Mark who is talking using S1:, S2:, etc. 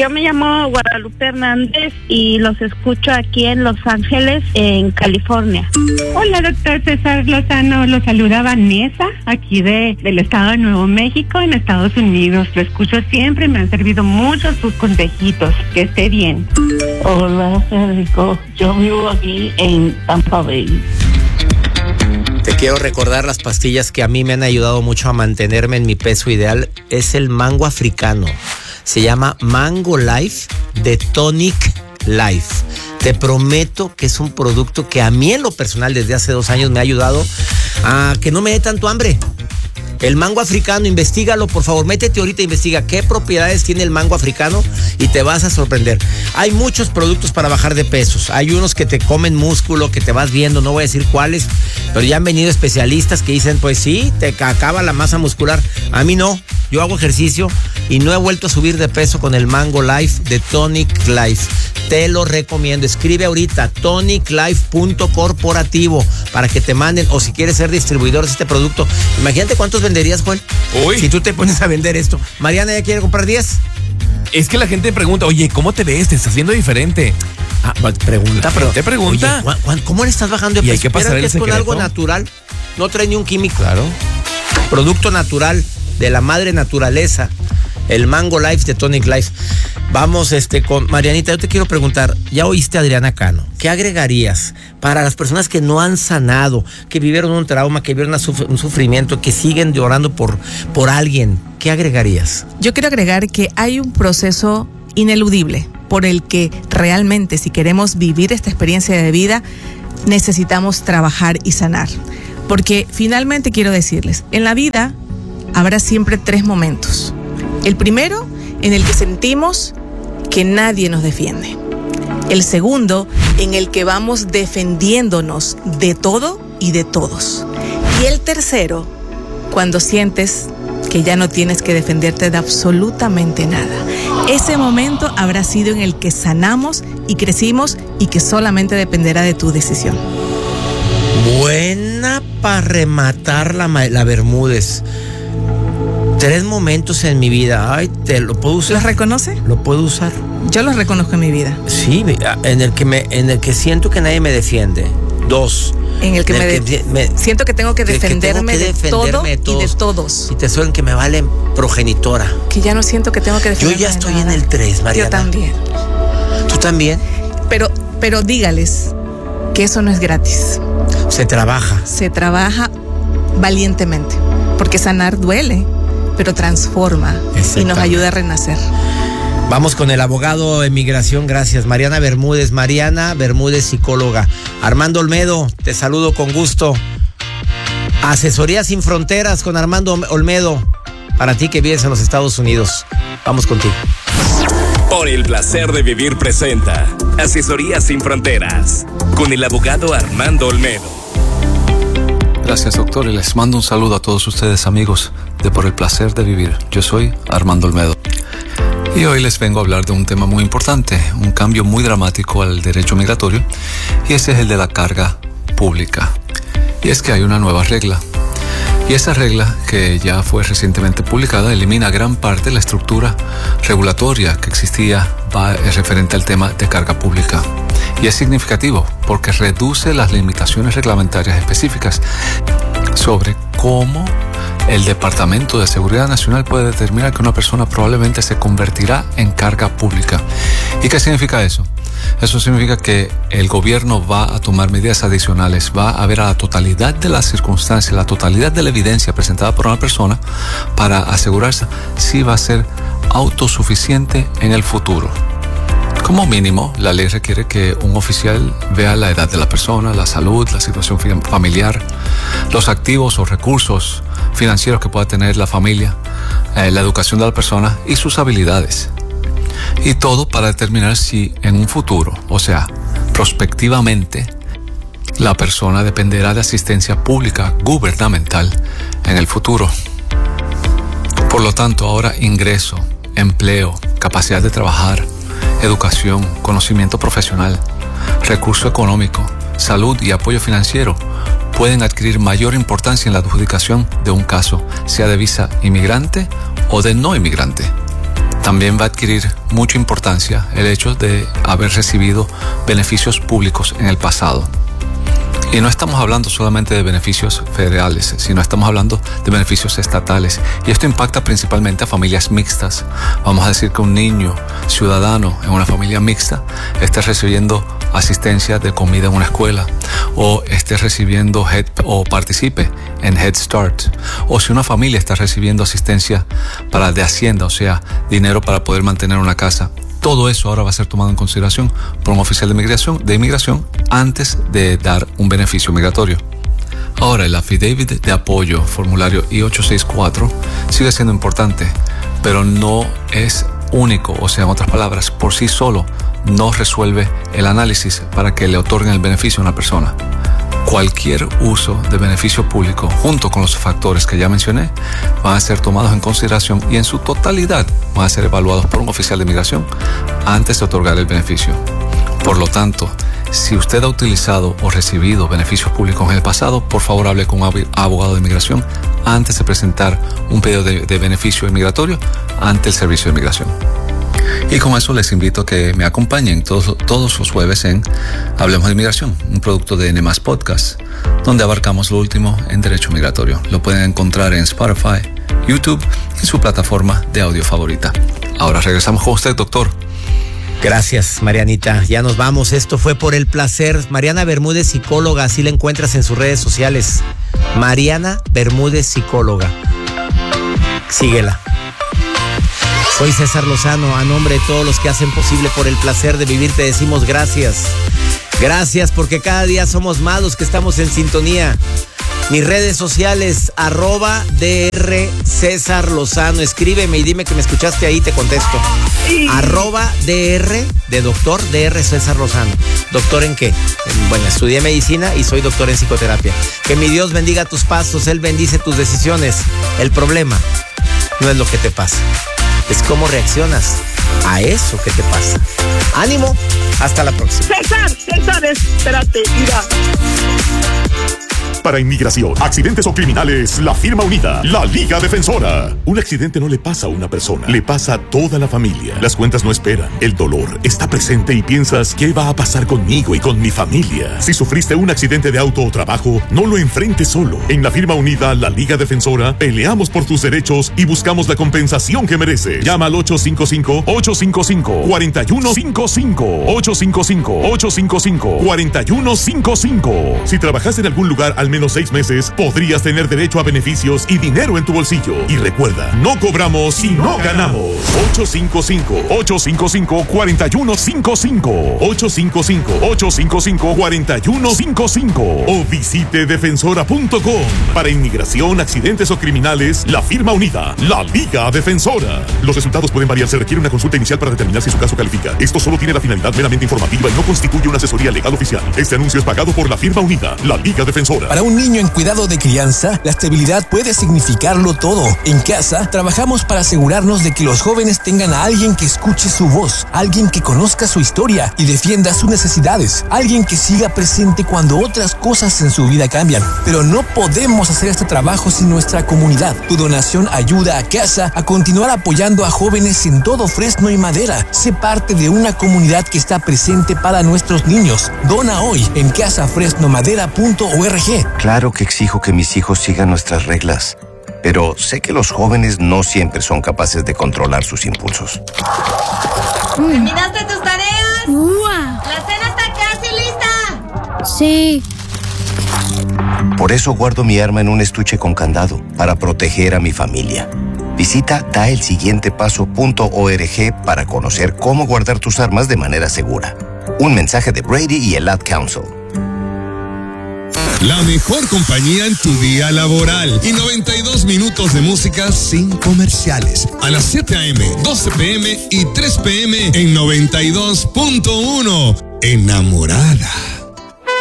S1: Yo me llamo Guadalupe Hernández y los escucho aquí en Los Ángeles, en California.
S2: Hola, doctor César Lozano. Lo saluda Vanessa, aquí del estado de Nuevo México, en Estados Unidos. Lo escucho siempre y me han servido mucho sus consejitos. Que esté bien.
S3: Hola, Federico. Yo vivo aquí en Tampa Bay.
S4: Te quiero recordar las pastillas que a mí me han ayudado mucho a mantenerme en mi peso ideal. Es el mango africano. Se llama Mango Life de Tonic Life. Te prometo que es un producto que a mí en lo personal desde hace 2 años me ha ayudado a que no me dé tanto hambre. El mango africano, investígalo, por favor, métete ahorita, investiga qué propiedades tiene el mango africano y te vas a sorprender. Hay muchos productos para bajar de pesos. Hay unos que te comen músculo, que te vas viendo, no voy a decir cuáles, pero ya han venido especialistas que dicen, pues sí, te acaba la masa muscular. A mí no, yo hago ejercicio y no he vuelto a subir de peso con el Mango Life de Tonic Life. Te lo recomiendo. Escribe ahorita toniclife.corporativo para que te manden, o si quieres ser distribuidor de este producto. Imagínate cuántos venderías, Joel.
S5: Uy.
S4: Si tú te pones a vender esto. Mariana, ¿ya quiere comprar 10?
S5: Es que la gente pregunta, oye, ¿cómo te ves? Te estás haciendo diferente.
S4: Ah, pregunta, pero
S5: te pregunta.
S4: Oye, ¿cómo le estás bajando de peso?
S5: Y hay que pasar el
S4: es con
S5: secreto.
S4: algo natural. No trae ni un químico.
S5: Claro.
S4: Producto natural de la madre naturaleza. El Mango Life de Tonic Life. Vamos con Marianita, yo te quiero preguntar, ya oíste a Adriana Cano, ¿qué agregarías para las personas que no han sanado, que vivieron un trauma, que vivieron un sufrimiento, que siguen llorando por alguien? ¿Qué agregarías?
S6: Yo quiero agregar que hay un proceso ineludible por el que realmente, si queremos vivir esta experiencia de vida, necesitamos trabajar y sanar. Porque finalmente quiero decirles, en la vida habrá siempre 3 momentos. El primero, en el que sentimos que nadie nos defiende. El segundo, en el que vamos defendiéndonos de todo y de todos. Y el tercero, cuando sientes que ya no tienes que defenderte de absolutamente nada. Ese momento habrá sido en el que sanamos y crecimos y que solamente dependerá de tu decisión.
S4: Buena para rematar la Bermúdez. 3 momentos en mi vida. Ay, ¿te lo puedo usar?
S6: ¿Los reconoce?
S4: Lo puedo usar.
S6: Yo los reconozco en mi vida.
S4: Sí, en el que siento que nadie me defiende. 2.
S6: En el que siento que tengo que defenderme de todo y de todos.
S4: Y te suelen que me valen progenitora.
S6: Que ya no siento que tengo que defenderme.
S4: Yo ya estoy en el 3, Mariana.
S6: Yo también.
S4: ¿Tú también?
S6: Pero dígales que eso no es gratis.
S4: Se trabaja.
S6: Se trabaja valientemente. Porque sanar duele, pero transforma y nos ayuda a renacer.
S4: Vamos con el abogado de migración, gracias. Mariana Bermúdez, psicóloga. Armando Olmedo, te saludo con gusto. Asesoría Sin Fronteras con Armando Olmedo, para ti que vives en los Estados Unidos. Vamos contigo.
S7: Por el placer de vivir presenta Asesoría Sin Fronteras con el abogado Armando Olmedo.
S8: Gracias, doctor, y les mando un saludo a todos ustedes, amigos de Por el Placer de Vivir. Yo soy Armando Olmedo. Y hoy les vengo a hablar de un tema muy importante, un cambio muy dramático al derecho migratorio, y ese es el de la carga pública. Y es que hay una nueva regla. Y esa regla, que ya fue recientemente publicada, elimina gran parte de la estructura regulatoria que existía referente al tema de carga pública. Y es significativo porque reduce las limitaciones reglamentarias específicas sobre cómo el Departamento de Seguridad Nacional puede determinar que una persona probablemente se convertirá en carga pública. ¿Y qué significa eso? Eso significa que el gobierno va a tomar medidas adicionales, va a ver a la totalidad de las circunstancias, la totalidad de la evidencia presentada por una persona para asegurarse si va a ser autosuficiente en el futuro. Como mínimo, la ley requiere que un oficial vea la edad de la persona, la salud, la situación familiar, los activos o recursos financieros que pueda tener la familia, la educación de la persona y sus habilidades. Y todo para determinar si en un futuro, o sea, prospectivamente, la persona dependerá de asistencia pública gubernamental en el futuro. Por lo tanto, ahora ingreso, empleo, capacidad de trabajar, educación, conocimiento profesional, recurso económico, salud y apoyo financiero pueden adquirir mayor importancia en la adjudicación de un caso, sea de visa inmigrante o de no inmigrante. también va a adquirir mucha importancia el hecho de haber recibido beneficios públicos en el pasado. Y no estamos hablando solamente de beneficios federales, sino estamos hablando de beneficios estatales. Y esto impacta principalmente a familias mixtas. Vamos a decir que un niño ciudadano en una familia mixta esté recibiendo asistencia de comida en una escuela, o esté recibiendo o participe en Head Start, o si una familia está recibiendo asistencia de Hacienda, o sea, dinero para poder mantener una casa. Todo eso ahora va a ser tomado en consideración por un oficial de inmigración antes de dar un beneficio migratorio. Ahora, el affidavit de apoyo, formulario I-864, sigue siendo importante, pero no es único, o sea, en otras palabras, por sí solo no resuelve el análisis para que le otorguen el beneficio a una persona. Cualquier uso de beneficio público, junto con los factores que ya mencioné, van a ser tomados en consideración y en su totalidad van a ser evaluados por un oficial de inmigración antes de otorgar el beneficio. Por lo tanto, si usted ha utilizado o recibido beneficios públicos en el pasado, por favor hable con un abogado de inmigración antes de presentar un pedido de beneficio inmigratorio ante el Servicio de Inmigración. Y con eso les invito a que me acompañen todos los jueves en Hablemos de Inmigración, un producto de N+ Podcast, donde abarcamos lo último en derecho migratorio. Lo pueden encontrar en Spotify, YouTube y su plataforma de audio favorita. Ahora regresamos con usted, doctor.
S4: Gracias, Marianita. Ya nos vamos. Esto fue Por el Placer. Mariana Bermúdez, psicóloga. Así la encuentras en sus redes sociales. Mariana Bermúdez, psicóloga. Síguela. Soy César Lozano. A nombre de todos los que hacen posible Por el Placer de Vivir, te decimos gracias. Gracias, porque cada día somos más los que estamos en sintonía. Mis redes sociales, @DR César Lozano. Escríbeme y dime que me escuchaste ahí, te contesto. @DR de doctor, DR César Lozano. ¿Doctor en qué? Bueno, estudié medicina y soy doctor en psicoterapia. Que mi Dios bendiga tus pasos, Él bendice tus decisiones. El problema no es lo que te pasa, es cómo reaccionas a eso que te pasa. ¡Ánimo! Hasta la próxima.
S9: César, espérate, mira.
S10: Para inmigración, accidentes o criminales, la firma unida, la Liga Defensora. Un accidente no le pasa a una persona, le pasa a toda la familia. Las cuentas no esperan, el dolor está presente y piensas, ¿qué va a pasar conmigo y con mi familia? Si sufriste un accidente de auto o trabajo, no lo enfrentes solo. En la firma unida, la Liga Defensora, peleamos por tus derechos y buscamos la compensación que mereces. Llama al 855-855-4155. 855-855-4155. Si trabajaste en algún lugar al menos 6 meses, podrías tener derecho a beneficios y dinero en tu bolsillo. Y recuerda, no cobramos si no ganamos. 855-855-4155. 855-855-4155. O visite defensora.com. Para inmigración, accidentes o criminales, la firma unida, la Liga Defensora. Los resultados pueden variar, se requiere una consulta inicial para determinar si su caso califica. Esto solo tiene la finalidad meramente informativa y no constituye una asesoría legal oficial. Este anuncio es pagado por la firma unida, la Liga Defensora.
S11: Para un niño en cuidado de crianza, la estabilidad puede significarlo todo. En casa, trabajamos para asegurarnos de que los jóvenes tengan a alguien que escuche su voz, alguien que conozca su historia y defienda sus necesidades, alguien que siga presente cuando otras cosas en su vida cambian. Pero no podemos hacer este trabajo sin nuestra comunidad. Tu donación ayuda a Casa a continuar apoyando a jóvenes en todo Fresno y Madera. Sé parte de una comunidad que está presente para nuestros niños. Dona hoy en casafresnomadera.org.
S12: Claro que exijo que mis hijos sigan nuestras reglas, pero sé que los jóvenes no siempre son capaces de controlar sus impulsos.
S13: ¿Terminaste tus tareas? La cena está casi lista.
S14: Sí.
S12: Por eso guardo mi arma en un estuche con candado, para proteger a mi familia. Visita daelsiguientepaso.org para conocer cómo guardar tus armas de manera segura. Un mensaje de Brady y el Ad Council.
S15: La mejor compañía en tu día laboral y 92 minutos de música sin comerciales. A las 7 a.m., 12 p.m. y 3 p.m. en 92.1. Enamorada.